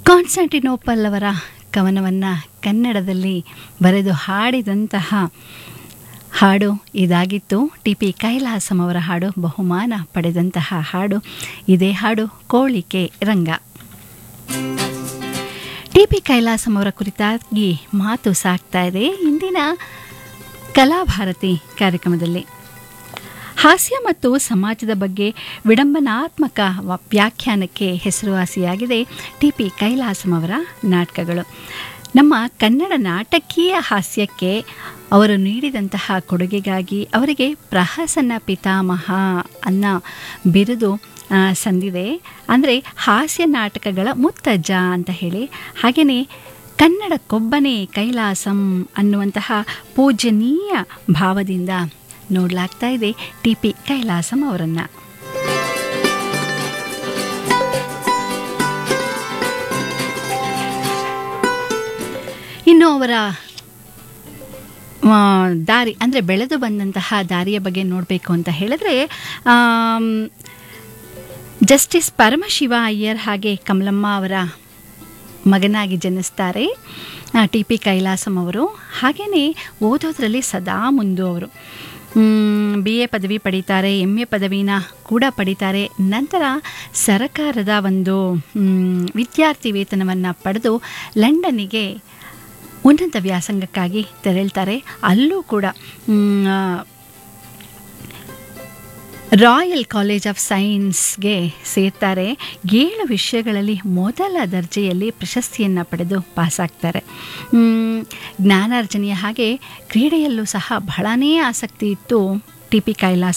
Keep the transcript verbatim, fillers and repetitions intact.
Constantinople ಅವರ ಕವನವನ್ನು ಕನ್ನಡದಲ್ಲಿ ಬರೆದು ಹಾಡಿದಂತಹ ಹಾಡು ಇದಾಗಿತ್ತು. ಟಿ ಪಿ ಕೈಲಾಸಂ ಅವರ ಹಾಡು, ಬಹುಮಾನ ಪಡೆದಂತಹ ಹಾಡು. ಇದೇ ಹಾಡು ಕೋಳಿಕೆ ರಂಗ. ಟಿ ಪಿ ಕೈಲಾಸಂ ಅವರ ಕುರಿತಾಗಿ ಮಾತು ಸಾಗ್ತಾ ಇದೆ ಇಂದಿನ ಕಲಾಭಾರತಿ ಕಾರ್ಯಕ್ರಮದಲ್ಲಿ. ಹಾಸ್ಯ ಮತ್ತು ಸಮಾಜದ ಬಗ್ಗೆ ವಿಡಂಬನಾತ್ಮಕ ವ್ಯಾಖ್ಯಾನಕ್ಕೆ ಹೆಸರುವಾಸಿಯಾಗಿದೆ ಟಿ ಪಿ ಕೈಲಾಸಂ ಅವರ ನಾಟಕಗಳು. ನಮ್ಮ ಕನ್ನಡ ನಾಟಕೀಯ ಹಾಸ್ಯಕ್ಕೆ ಅವರು ನೀಡಿದಂತಹ ಕೊಡುಗೆಗಾಗಿ ಅವರಿಗೆ ಪ್ರಹಸನ ಪಿತಾಮಹ ಅನ್ನೋ ಬಿರುದು ಸಂದಿದೆ. ಅಂದರೆ ಹಾಸ್ಯ ನಾಟಕಗಳ ಮುತ್ತಜ್ಜ ಅಂತ ಹೇಳಿ. ಹಾಗೆಯೇ ಕನ್ನಡಕ್ಕೊಬ್ಬನೇ ಕೈಲಾಸಂ ಅನ್ನುವಂತಹ ಪೂಜನೀಯ ಭಾವದಿಂದ ನೋಡಲಾಗ್ತಾ ಇದೆ ಟಿ ಪಿ ಕೈಲಾಸಂ ಅವರನ್ನು. ಇನ್ನು ಅವರ ದಾರಿ ಅಂದರೆ ಬೆಳೆದು ಬಂದಂತಹ ದಾರಿಯ ಬಗ್ಗೆ ನೋಡಬೇಕು ಅಂತ ಹೇಳಿದ್ರೆ, ಜಸ್ಟಿಸ್ ಪರಮಶಿವ ಅಯ್ಯರ್ ಹಾಗೆ ಕಮಲಮ್ಮ ಅವರ ಮಗನಾಗಿ ಜನಿಸ್ತಾರೆ ಟಿ ಪಿ ಕೈಲಾಸಂ ಅವರು. ಹಾಗೆಯೇ ಓದೋದ್ರಲ್ಲಿ ಸದಾ ಮುಂದು ಅವರು. ಬಿ ಎ ಪದವಿ ಪಡೀತಾರೆ, ಎಮ್ ಎ ಪದವಿನ ಕೂಡ ಪಡೀತಾರೆ. ನಂತರ ಸರಕಾರದ ಒಂದು ವಿದ್ಯಾರ್ಥಿ ವೇತನವನ್ನು ಪಡೆದು ಲಂಡನ್ನಿಗೆ ಉನ್ನತ ವ್ಯಾಸಂಗಕ್ಕಾಗಿ ತೆರಳ್ತಾರೆ. ಅಲ್ಲೂ ಕೂಡ ರಾಯಲ್ ಕಾಲೇಜ್ ಆಫ್ ಸೈನ್ಸ್ಗೆ ಸೇರ್ತಾರೆ. ಏಳು ವಿಷಯಗಳಲ್ಲಿ ಮೊದಲ ದರ್ಜೆಯಲ್ಲಿ ಪ್ರಶಸ್ತಿಯನ್ನು ಪಡೆದು ಪಾಸಾಗ್ತಾರೆ. ಜ್ಞಾನಾರ್ಜನೆಯ ಹಾಗೆ ಕ್ರೀಡೆಯಲ್ಲೂ ಸಹ ಬಹಳನೇ ಆಸಕ್ತಿ ಇತ್ತು ಟಿ ಪಿ ಕೈಲಾಸಂ